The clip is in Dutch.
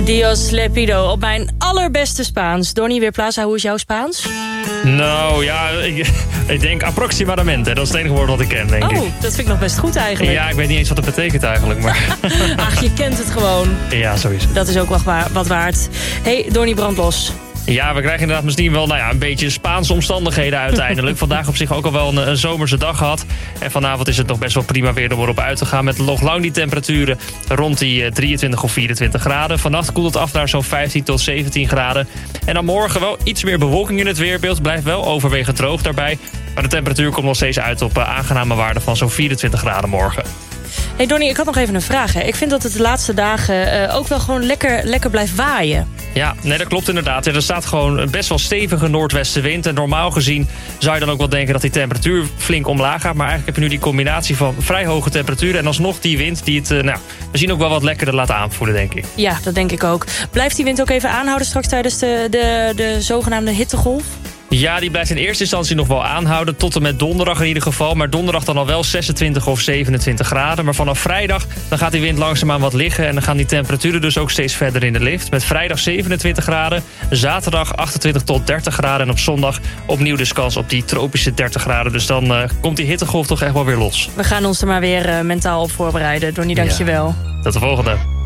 Dios le pido op mijn allerbeste Spaans. Donnie Weerplaza, hoe is jouw Spaans? Nou ja, ik denk aproximadamente. Dat is het enige woord wat ik ken, denk ik. Oh, dat vind ik nog best goed eigenlijk. Ja, ik weet niet eens wat het betekent eigenlijk. Maar... Ach, je kent het gewoon. Ja, zo is het. Dat is ook wel wat waard. Hey, Donnie, brand los. Ja, we krijgen inderdaad misschien wel een beetje Spaanse omstandigheden uiteindelijk. Vandaag op zich ook al wel een zomerse dag gehad. En vanavond is het nog best wel prima weer om erop uit te gaan. Met nog lang die temperaturen rond die 23 of 24 graden. Vannacht koelt het af naar zo'n 15 tot 17 graden. En dan morgen wel iets meer bewolking in het weerbeeld. Blijft wel overwegend droog daarbij. Maar de temperatuur komt nog steeds uit op aangename waarden van zo'n 24 graden morgen. Hey Donnie, ik had nog even een vraag. Hè. Ik vind dat het de laatste dagen ook wel gewoon lekker blijft waaien. Ja, nee, dat klopt inderdaad. Er staat gewoon een best wel stevige noordwestenwind. En normaal gezien zou je dan ook wel denken dat die temperatuur flink omlaag gaat. Maar eigenlijk heb je nu die combinatie van vrij hoge temperaturen en alsnog die wind die het misschien ook wel wat lekkerder laat aanvoelen, denk ik. Ja, dat denk ik ook. Blijft die wind ook even aanhouden straks tijdens de zogenaamde hittegolf? Ja, die blijft in eerste instantie nog wel aanhouden. Tot en met donderdag in ieder geval. Maar donderdag dan al wel 26 of 27 graden. Maar vanaf vrijdag dan gaat die wind langzaamaan wat liggen. En dan gaan die temperaturen dus ook steeds verder in de lift. Met vrijdag 27 graden. Zaterdag 28 tot 30 graden. En op zondag opnieuw dus kans op die tropische 30 graden. Dus dan komt die hittegolf toch echt wel weer los. We gaan ons er maar weer mentaal op voorbereiden. Donnie, dank je wel. Tot de volgende.